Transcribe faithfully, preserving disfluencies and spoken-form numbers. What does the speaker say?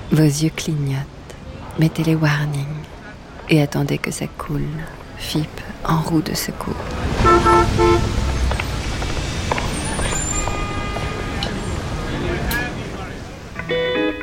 Vos yeux clignotent, mettez les warnings et attendez que ça coule, F I P en roue de secours.